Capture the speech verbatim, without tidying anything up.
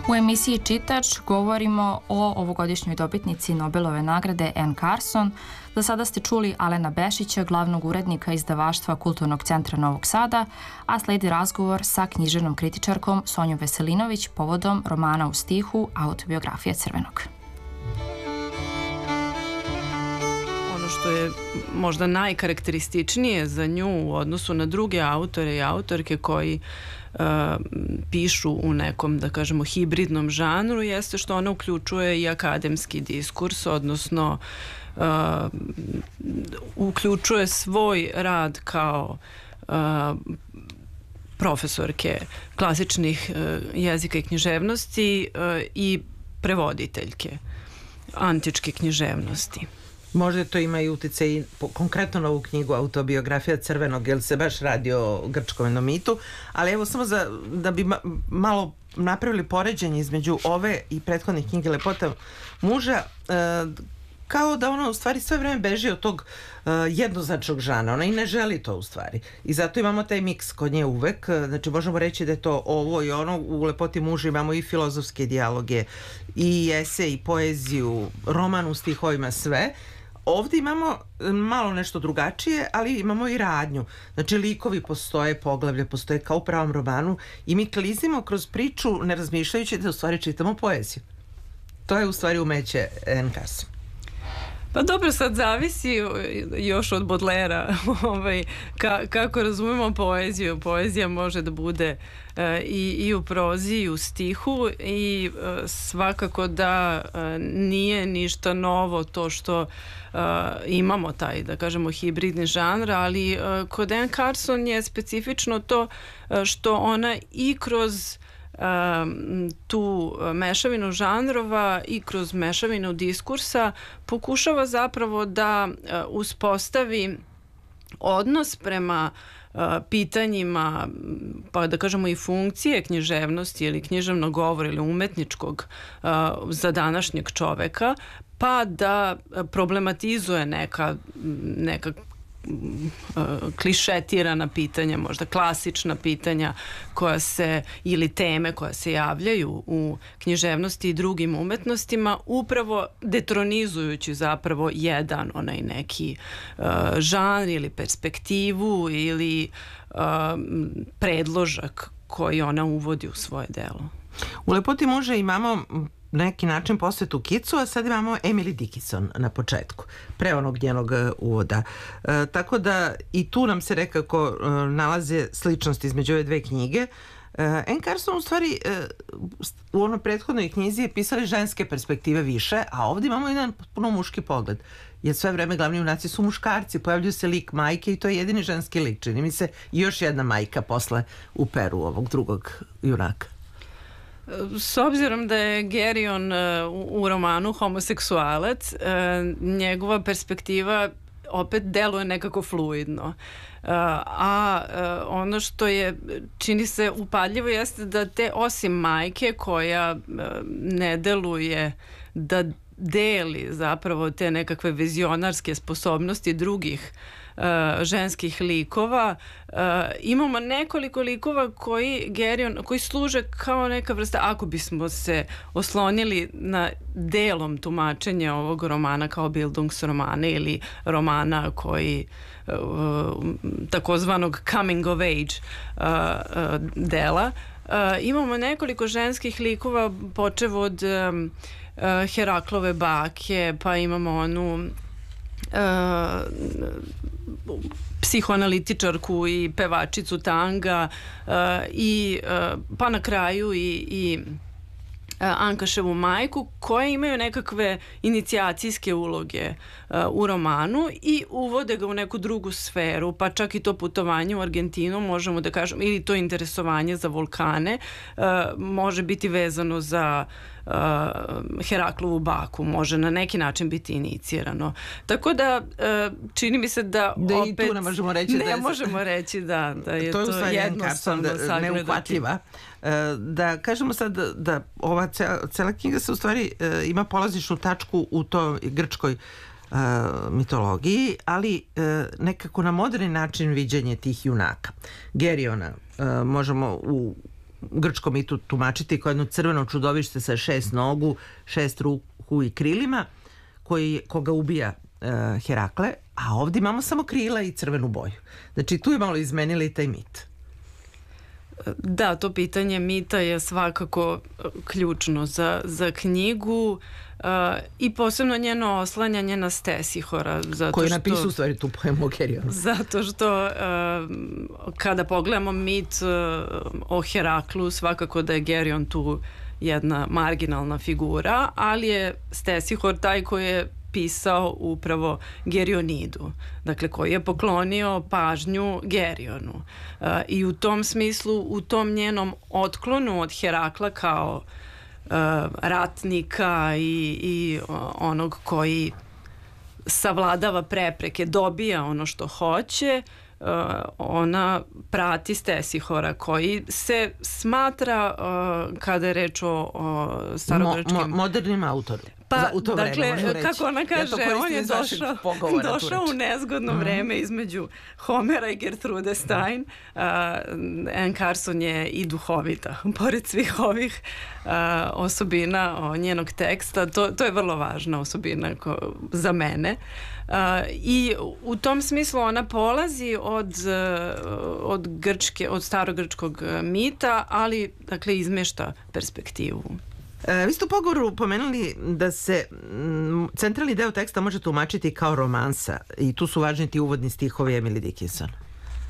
U emisiji Čitač govorimo o ovogodišnjoj dobitnici Nobelove nagrade Anne Carson. Do sada ste čuli Alena Bešića, glavnog urednika izdavaštva Kulturnog centra Novog Sada, a sledi razgovor sa književnom kritičarkom Sonjom Veselinović povodom romana u stihu Autobiografija Crvenog. Ono što je možda najkarakterističnije za nju u odnosu na druge autore i autorke koji Uh, pišu u nekom, da kažemo, hibridnom žanru, jeste što ona uključuje i akademski diskurs, odnosno uh, uključuje svoj rad kao uh, profesorke klasičnih uh, jezika i književnosti uh, i prevoditeljke antičke književnosti. Možda to ima i utjecaj konkretno na ovu knjigu Autobiografija Crvenog, jer se baš radi o grčkom enomitu, ali evo samo za, da bi ma, malo napravili poređenje između ove i prethodnih knjige Lepota muža, e, kao da ona u stvari sve vreme beži od tog uh, jednoznačnog žana. Ona i ne želi to u stvari. I zato imamo taj miks kod nje uvek. Znači možemo reći da je to ovo i ono. U Lepoti muža imamo i filozofske dijaloge, i esej, i poeziju, roman u stihovima, sve. Ovdje imamo malo nešto drugačije, ali imamo i radnju. Znači likovi postoje, poglavlje postoje kao u pravom romanu i mi klizimo kroz priču ne razmišljajući da u stvari čitamo poeziju. To je u stvari umeće Anne Carson. Pa dobro, sad zavisi još od Baudelaira ovaj, ka, kako razumemo poeziju. Poezija može da bude uh, i, i u prozi i u stihu i uh, svakako da uh, nije ništa novo to što uh, imamo taj, da kažemo, hibridni žanr, ali uh, kod Anne Carson je specifično to uh, što ona i kroz tu mešavinu žanrova i kroz mešavinu diskursa pokušava zapravo da uspostavi odnos prema pitanjima, pa da kažemo i funkcije književnosti ili književnog govora ili umetničkog za današnjeg čoveka, pa da problematizuje neka, neka klišetirana pitanja, možda klasična pitanja koja se, ili teme koja se javljaju u književnosti i drugim umetnostima, upravo detronizujući zapravo jedan onaj neki uh, žanr ili perspektivu ili uh, predložak koji ona uvodi u svoje delo. U Lepoti muža imamo neki način posvetu Kicu, a sad imamo Emily Dickinson na početku, pre onog njenog uvoda. E, tako da i tu nam se nekako e, nalaze sličnosti između ove dve knjige. E, Anne Carson u stvari e, u onoj prethodnoj knjizi je pisali ženske perspektive više, a ovdje imamo jedan puno muški pogled. Jer sve vreme glavni junaci su muškarci, pojavljuje se lik majke i to je jedini ženski lik. Čini mi se i još jedna majka posle u peru ovog drugog junaka. S obzirom da je Geryon u romanu homoseksualac, njegova perspektiva opet deluje nekako fluidno. A ono što je, čini se upadljivo, jeste da te osim majke koja ne deluje da deli zapravo te nekakve vizionarske sposobnosti drugih Uh, ženskih likova. Uh, imamo nekoliko likova koji, Geryon, koji služe kao neka vrsta, ako bismo se oslonili na delom tumačenja ovog romana kao Bildungsromana ili romana koji uh, takozvanog coming of age uh, uh, dela. Uh, imamo nekoliko ženskih likova počev od um, uh, Heraklove bake, pa imamo onu Uh, psihoanalitičarku i pevačicu tanga uh, i uh, pa na kraju i, i uh, Ankaševu majku, koje imaju nekakve inicijacijske uloge uh, u romanu i uvode ga u neku drugu sferu, pa čak i to putovanje u Argentinu možemo da kažemo, ili to interesovanje za vulkane uh, može biti vezano za Uh, Heraklovu baku, može na neki način biti inicirano. Tako da uh, čini mi se da, da opet i tu ne možemo reći ne da je, možemo reći da, da je to, to jednostavno sagledati. Neuhvatljiva. Uh, da kažemo sad da, da ova cela, cela knjiga se u stvari uh, ima polazišnu tačku u toj grčkoj uh, mitologiji, ali uh, nekako na moderni način viđenje tih junaka. Geryona uh, možemo u grčkom mitu tumačiti kao jedno crveno čudovište sa šest nogu, šest ruku i krilima, koji, koga ubija uh, Herakle, a ovdje imamo samo krila i crvenu boju. Znači tu je malo izmenili taj mit. Da, to pitanje mita je svakako ključno za, za knjigu uh, i posebno njeno oslanjanje na Stesihora. Koji je napisao u stvari tu poemu o Gerionu. Zato što uh, kada pogledamo mit uh, o Heraklu, svakako da je Gerion tu jedna marginalna figura, ali je Stesihor taj koji je pisao upravo Gerionidu, dakle koji je poklonio pažnju Gerionu. Uh, I u tom smislu, u tom njenom otklonu od Herakla kao uh, ratnika i, i uh, onog koji savladava prepreke, dobija ono što hoće, uh, ona prati Stesihora koji se smatra uh, kada je reč o, o starogrčkim... Mo, mo, modernim autorom. Pa, u to dakle, vreme, kako ona kaže, ja on je došao, došao u nezgodno mm. vreme između Homera i Gertrude Stein. Uh, Anne Carson je i duhovita, pored svih ovih uh, osobina o njenog teksta. To, to je vrlo važna osobina ko, za mene. Uh, I u tom smislu ona polazi od, uh, od grčke, od starogrčkog mita, ali dakle izmešta perspektivu. E, vi ste u pogovoru pomenuli da se m, centralni deo teksta može tumačiti kao romansa i tu su važni ti uvodni stihovi Emily Dickinson.